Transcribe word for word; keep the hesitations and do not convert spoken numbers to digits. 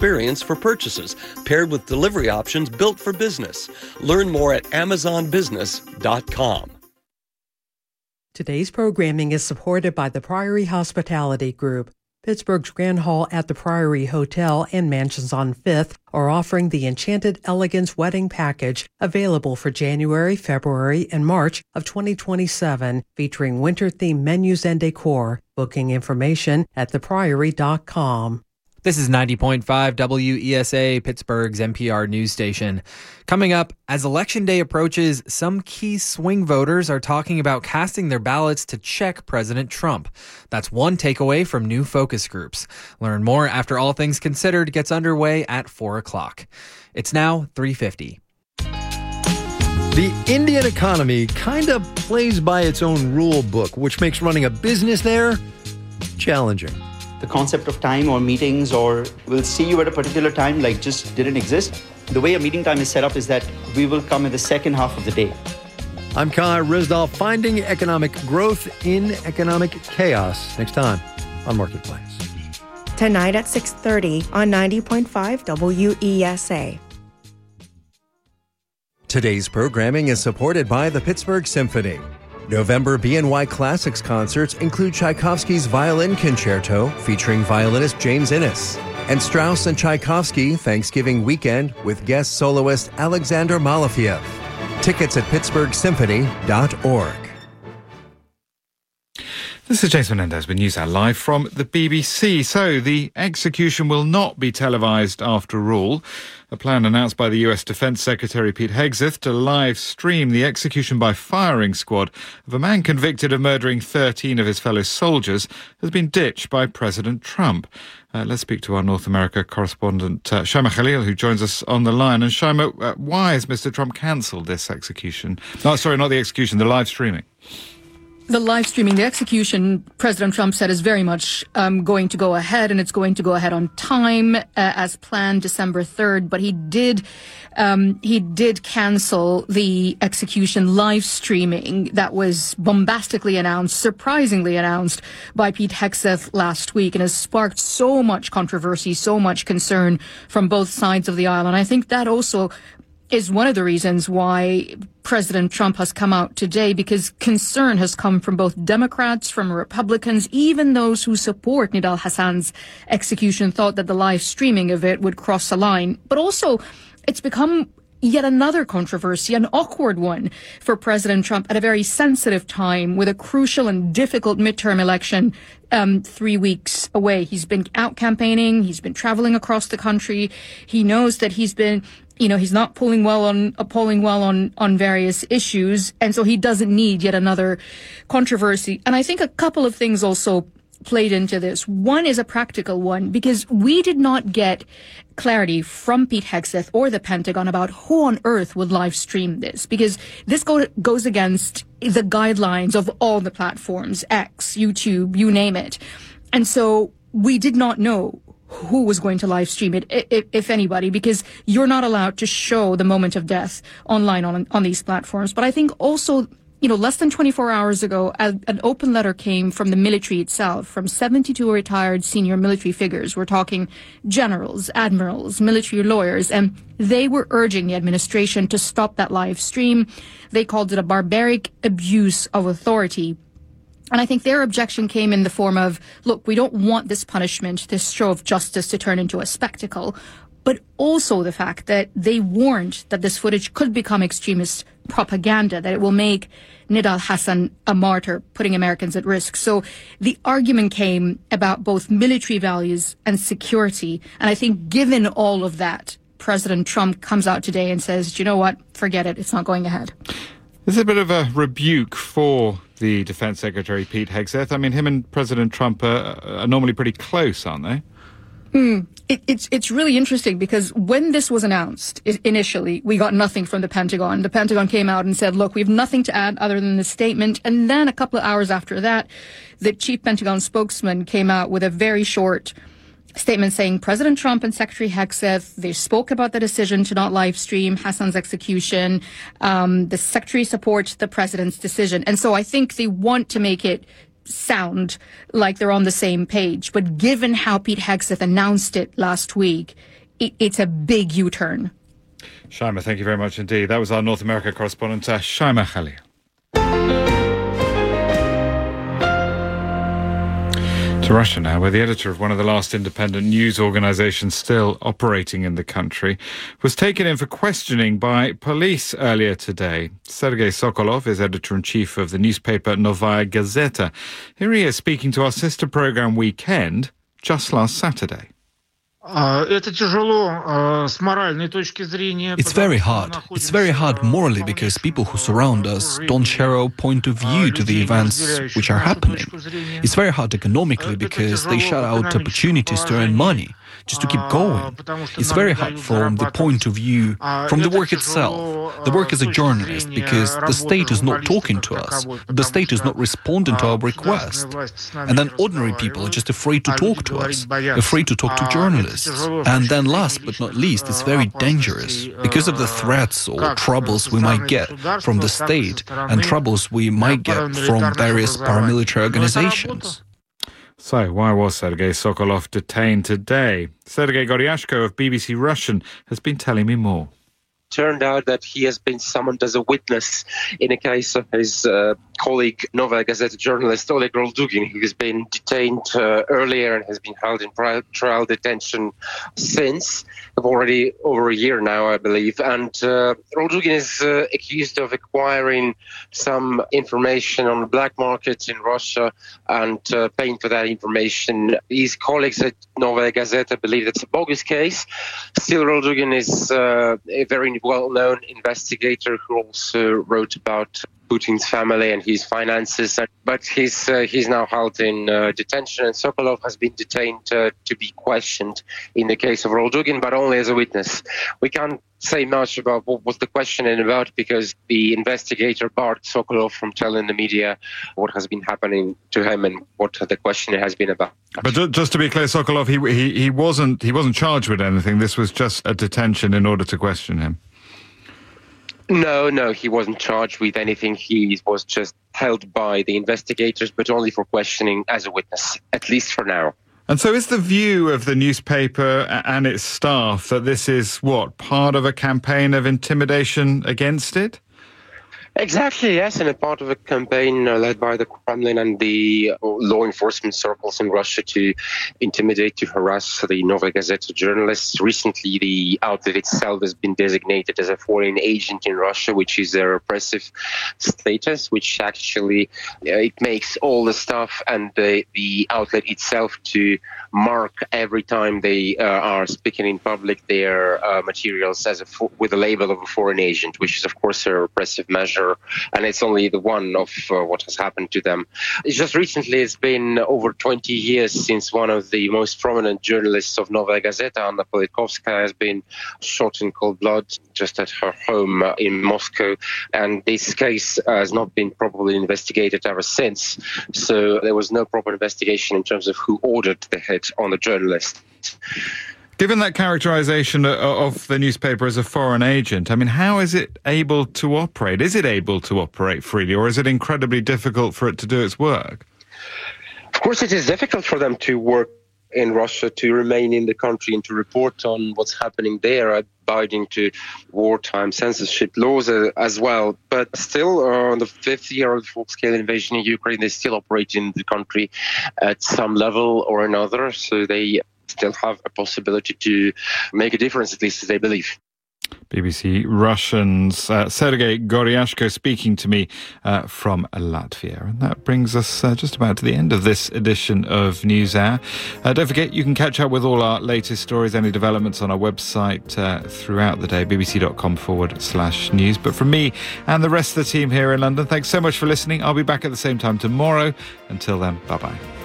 experience for purchases, paired with delivery options built for business. Learn more at amazon business dot com. Today's programming is supported by the Priory Hospitality Group. Pittsburgh's Grand Hall at the Priory Hotel and Mansions on Fifth are offering the Enchanted Elegance Wedding Package, available for January, February, and March of twenty twenty-seven, featuring winter-themed menus and decor. Booking information at the priory dot com. This is ninety point five W E S A, Pittsburgh's N P R news station. Coming up, as Election Day approaches, some key swing voters are talking about casting their ballots to check President Trump. That's one takeaway from new focus groups. Learn more after All Things Considered gets underway at four o'clock. It's now three fifty. The Indian economy kind of plays by its own rule book, which makes running a business there challenging. The concept of time or meetings or we'll see you at a particular time like just didn't exist. The way a meeting time is set up is that we will come in the second half of the day. I'm Kai Rizdal, finding economic growth in economic chaos. Next time on Marketplace. Tonight at six thirty on ninety point five W E S A. Today's programming is supported by the Pittsburgh Symphony. November B N Y Classics concerts include Tchaikovsky's Violin Concerto featuring violinist James Innes, and Strauss and Tchaikovsky Thanksgiving Weekend with guest soloist Alexander Malafiev. Tickets at pittsburgh symphony dot org. This is James Menendez with NewsHour live from the B B C. So, the execution will not be televised after all. A plan announced by the U S Defence Secretary Pete Hegseth to live stream the execution by firing squad of a man convicted of murdering thirteen of his fellow soldiers has been ditched by President Trump. Uh, let's speak to our North America correspondent, uh, Shaima Khalil, who joins us on the line. And Shaima, uh, why has Mister Trump cancelled this execution? No, sorry, not the execution, the live streaming. The live streaming, the execution, President Trump said, is very much um, going to go ahead, and it's going to go ahead on time uh, as planned, December third. But he did, um, he did cancel the execution live streaming that was bombastically announced, surprisingly announced by Pete Hegseth last week, and has sparked so much controversy, so much concern from both sides of the aisle. And I think that also is one of the reasons why President Trump has come out today, because concern has come from both Democrats, from Republicans, even those who support Nidal Hassan's execution thought that the live streaming of it would cross a line. But also, it's become yet another controversy, an awkward one for President Trump at a very sensitive time with a crucial and difficult midterm election um, three weeks away. He's been out campaigning. He's been traveling across the country. He knows that he's been You know, he's not polling well on uh, polling well on, on various issues, and so he doesn't need yet another controversy. And I think a couple of things also played into this. One is a practical one, because we did not get clarity from Pete Hegseth or the Pentagon about who on earth would live stream this, because this go, goes against the guidelines of all the platforms, X, YouTube, you name it. And so we did not know who was going to live stream it, if, if anybody, because you're not allowed to show the moment of death online on on these platforms. But I think also, you know, less than twenty-four hours ago, a, an open letter came from the military itself, from seventy-two retired senior military figures. We're talking generals, admirals, military lawyers, and they were urging the administration to stop that live stream. They called it a barbaric abuse of authority. And I think their objection came in the form of, look, we don't want this punishment, this show of justice to turn into a spectacle, but also the fact that they warned that this footage could become extremist propaganda, that it will make Nidal Hassan a martyr, putting Americans at risk. So the argument came about both military values and security. And I think given all of that, President Trump comes out today and says, do you know what? Forget it. It's not going ahead. There's a bit of a rebuke for the Defense Secretary, Pete Hegseth. I mean, him and President Trump are, are normally pretty close, aren't they? Mm, it, it's it's really interesting, because when this was announced I- initially, we got nothing from the Pentagon. The Pentagon came out and said, look, we have nothing to add other than the statement. And then a couple of hours after that, the chief Pentagon spokesman came out with a very short statement saying President Trump and Secretary Hegseth, they spoke about the decision to not live stream Hassan's execution. Um, the secretary supports the president's decision. And so I think they want to make it sound like they're on the same page. But given how Pete Hegseth announced it last week, it, it's a big U-turn. Shaima, thank you very much indeed. That was our North America correspondent, uh, Shaima Khalil. To Russia now, where the editor of one of the last independent news organisations still operating in the country was taken in for questioning by police earlier today. Sergei Sokolov is editor-in-chief of the newspaper Novaya Gazeta. Here he is speaking to our sister programme Weekend just last Saturday. It's very hard. It's very hard morally because people who surround us don't share our point of view to the events which are happening. It's very hard economically because they shut out opportunities to earn money, just to keep going. It's very hard from the point of view, from the work itself, the work as a journalist, because the state is not talking to us, the state is not responding to our request. And then ordinary people are just afraid to talk to us, afraid to talk to journalists. And then last but not least, it's very dangerous because of the threats or troubles we might get from the state and troubles we might get from various paramilitary organizations. So, why was Sergei Sokolov detained today? Sergei Goryashko of B B C Russian has been telling me more. Turned out that he has been summoned as a witness in a case of his uh, colleague, Novaya Gazeta journalist Oleg Roldugin, who has been detained uh, earlier and has been held in trial detention since, already over a year now, I believe. And uh, Roldugin is uh, accused of acquiring some information on the black market in Russia and uh, paying for that information. His colleagues at Novaya Gazeta believe it's a bogus case. Still, Roldugin is uh, a very well-known investigator who also wrote about Putin's family and his finances, but he's uh, he's now held in uh, detention, and Sokolov has been detained uh, to be questioned in the case of Roldugin, but only as a witness. We can't say much about what was the questioning about because the investigator barred Sokolov from telling the media what has been happening to him and what the questioning has been about. But just to be clear, Sokolov, he he he wasn't he wasn't charged with anything. This was just a detention in order to question him. No, no, he wasn't charged with anything. He was just held by the investigators, but only for questioning as a witness, at least for now. And so is the view of the newspaper and its staff that this is, what, part of a campaign of intimidation against it? Exactly, yes, and a part of a campaign uh, led by the Kremlin and the uh, law enforcement circles in Russia to intimidate, to harass the Novaya Gazeta journalists. Recently, the outlet itself has been designated as a foreign agent in Russia, which is a repressive status, which actually uh, it makes all the staff and the, the outlet itself to mark every time they uh, are speaking in public their uh, materials as a fo- with a label of a foreign agent, which is, of course, a repressive measure. And it's only the one of uh, what has happened to them. It's just recently, it's been over twenty years since one of the most prominent journalists of Novaya Gazeta, Anna Politkovskaya, has been shot in cold blood just at her home uh, in Moscow. And this case uh, has not been properly investigated ever since. So there was no proper investigation in terms of who ordered the hit on the journalist. Given that characterization of the newspaper as a foreign agent, I mean, how is it able to operate? Is it able to operate freely, or is it incredibly difficult for it to do its work? Of course, it is difficult for them to work in Russia, to remain in the country and to report on what's happening there, abiding to wartime censorship laws uh, as well. But still, uh, on the fifth year of the full-scale invasion in Ukraine, they still operate in the country at some level or another. So they still have a possibility to make a difference, at least as they believe. B B C Russian's uh, Sergei Goryashko speaking to me uh, from Latvia. And that brings us uh, just about to the end of this edition of NewsHour. Uh, don't forget, you can catch up with all our latest stories, any developments on our website uh, throughout the day, bbc.com forward slash news. But from me and the rest of the team here in London, thanks so much for listening. I'll be back at the same time tomorrow. Until then, bye-bye.